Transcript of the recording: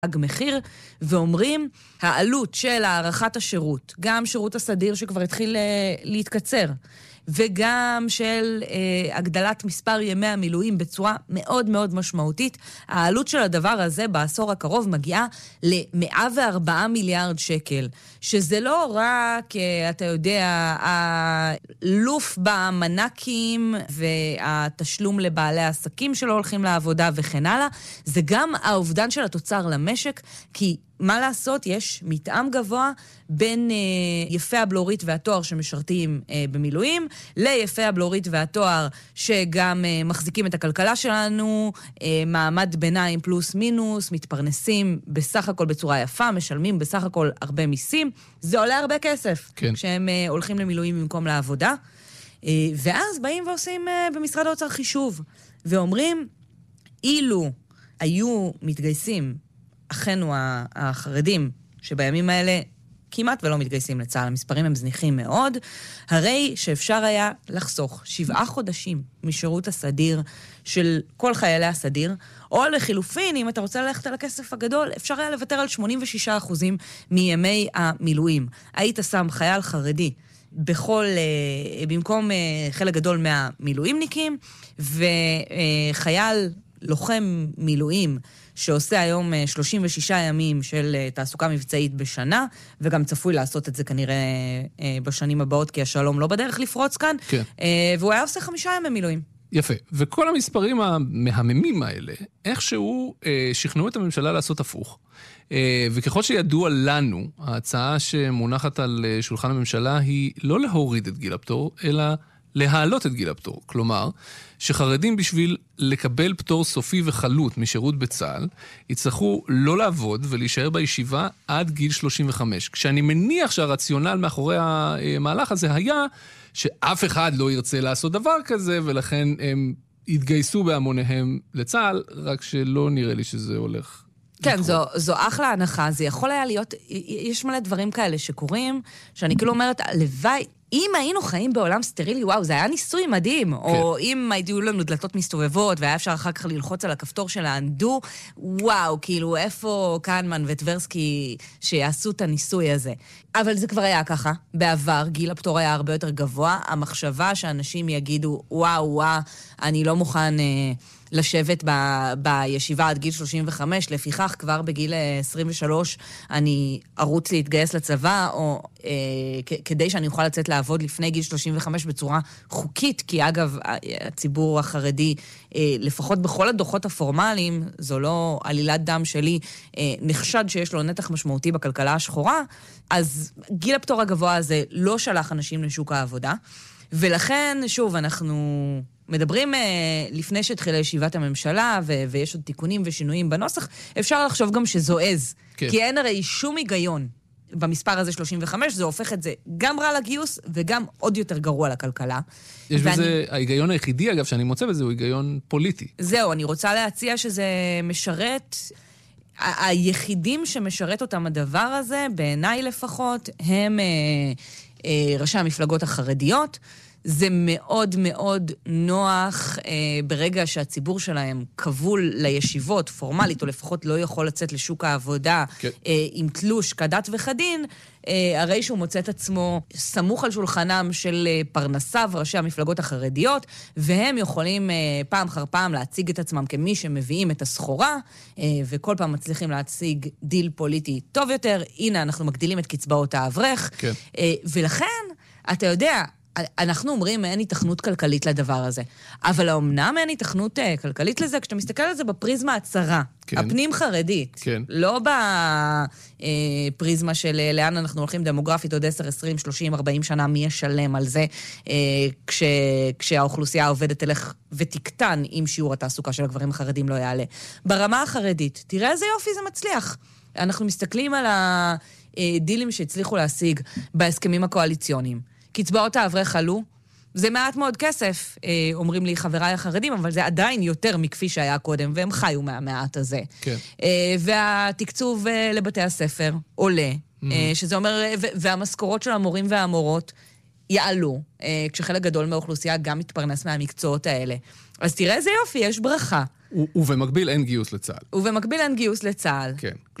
מחיר, ואומרים, העלות של הערכת השירות, גם שירות הסדיר שכבר התחיל להתקצר, וגם של הגדלת מספר ימי המילואים בצורה מאוד מאוד משמעותית, העלות של הדבר הזה בעשור הקרוב מגיעה ל104 מיליארד שקל, שזה לא רק, אתה יודע, הלוף במנקים והתשלום לבעלי העסקים שלא הולכים לעבודה וכן הלאה, זה גם האובדן של התוצר למשק, כי מה לעשות? יש מתאם גבוה בין יפי הבלורית והתואר שמשרתים במילואים, ליפי הבלורית והתואר שגם מחזיקים את הכלכלה שלנו, מעמד ביניים פלוס מינוס, מתפרנסים בסך הכל בצורה יפה, משלמים בסך הכל הרבה מיסים, זה עולה הרבה כסף, כן. כשהם הולכים למילואים במקום לעבודה, ואז באים ועושים במשרד האוצר חישוב, ואומרים, אילו היו מתגייסים אחינו החרדים, שבימים האלה כמעט ולא מתגייסים לצה"ל, המספרים הם זניחים מאוד, הרי שאפשר היה לחסוך 7 חודשים משירות הסדיר של כל חיילי הסדיר, או לחילופין, אם אתה רוצה ללכת על הכסף הגדול, אפשר היה לוותר על 86% מימי המילואים. היית שם חייל חרדי במקום חלק גדול מהמילואימניקים, וחייל לוחם מילואים, שעושה היום 36 ימים של תעסוקה מבצעית בשנה, וגם צפוי לעשות את זה כנראה בשנים הבאות, כי השלום לא בדרך לפרוץ כאן, כן. והוא היה עושה 5 ימי מילואים. יפה, וכל המספרים המהממים האלה, איכשהו שכנעו את הממשלה לעשות הפוך. וככל שידוע לנו, ההצעה שמונחת על שולחן הממשלה היא לא להוריד את גיל הפטור, אלא להעלות את גיל הפטור. כלומר, שחרדים בשביל לקבל פטור סופי וחלוט משירות בצה"ל, יצטרכו לא לעבוד ולהישאר בישיבה עד גיל 35. כשאני מניח שהרציונל מאחורי המהלך הזה היה שאף אחד לא ירצה לעשות דבר כזה, ולכן הם יתגייסו בהמוניהם לצה"ל, רק שלא נראה לי שזה הולך. כן, זו אחלה הנחה, זה יכול היה להיות, יש מלא דברים כאלה שקורים, שאני כאילו אומרת, לוואי, אם היינו חיים בעולם סטרילי, וואו, זה היה ניסוי מדהים, כן. או אם היו לנו דלתות מסתובבות, והיה אפשר אחר כך ללחוץ על הכפתור של האנדו, וואו, כאילו, איפה קנמן וטברסקי שיעשו את הניסוי הזה. אבל זה כבר היה ככה, בעבר, גיל הפטור היה הרבה יותר גבוה, המחשבה שאנשים יגידו, וואו, אני לא מוכן לשבת בישיבה עד גיל 35, לפיכך כבר בגיל 23 אני ארוץ להתגייס לצבא, או כדי שאני אוכל לצאת לעבוד לפני גיל 35 בצורה חוקית, כי אגב, הציבור החרדי, לפחות בכל הדוחות הפורמליים, זו לא עלילת דם שלי, נחשד שיש לו נתח משמעותי בכלכלה השחורה, אז גיל הפטור הגבוה הזה לא שלח אנשים לשוק העבודה, ולכן, שוב, אנחנו מדברים לפני שהתחילה ישיבת הממשלה, ויש עוד תיקונים ושינויים בנוסח, אפשר לחשוב גם שזועז, כן. כי אין הרי שום היגיון במספר הזה 35, זה הופך את זה גם רע לגיוס, וגם עוד יותר גרוע לכלכלה. יש בזה, ההיגיון היחידי, אגב, שאני מוצא בזה, הוא היגיון פוליטי. זהו, אני רוצה להציע שזה משרת, היחידים שמשרת אותם הדבר הזה, בעיניי לפחות, הם ראשי המפלגות החרדיות, זה מאוד מאוד נוח ברגע שהציבור שלהם כבול לישיבות פורמלית, או לפחות לא יכול לצאת לשוק העבודה עם תלוש כדת וכדין, הרי שהוא מוצא את עצמו סמוך על שולחנם של פרנסיו, ראשי המפלגות החרדיות, והם יכולים פעם אחר פעם להציג את עצמם כמי שמביאים את הסחורה, וכל פעם מצליחים להציג דיל פוליטי טוב יותר. הנה, אנחנו מגדילים את קצבאות האברך, ולכן, אתה יודע, אנחנו אומרים, אין היתכנות כלכלית לדבר הזה. אבל האמנם אין היתכנות כלכלית לזה, כשאתה מסתכל על זה בפריזמה הצרה, כן. הפנים חרדית, כן. לא בפריזמה של לאן אנחנו הולכים דמוגרפית עוד 10, 20, 30, 40 שנה, מי ישלם על זה, כשהאוכלוסייה העובדת תלך ותקטן, אם שיעור התעסוקה של הגברים החרדים לא יעלה. ברמה החרדית, תראה איזה יופי זה מצליח. אנחנו מסתכלים על הדילים שהצליחו להשיג בהסכמים הקואליציוניים. קצבאות האברך עלו, זה מעט מאוד כסף, אומרים לי חבריי החרדים, אבל זה עדיין יותר מכפי שהיה קודם, והם חיו מהמעט הזה. כן. והתקצוב לבתי הספר עולה, שזה אומר, והמשכורות של המורים והמורות יעלו, כשחלק גדול מהאוכלוסייה גם מתפרנס מהמקצועות האלה. אז תראה איזה יופי, יש ברכה. ובמקביל אין גיוס לצה"ל. ובמקביל אין גיוס לצה"ל. כן.